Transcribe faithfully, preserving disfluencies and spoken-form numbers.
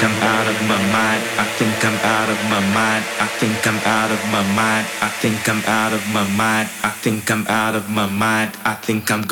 I'm out of my mind. I think I'm out of my mind. I think I'm out of my mind. I think I'm out of my mind. I think I'm out of my mind. I think I'm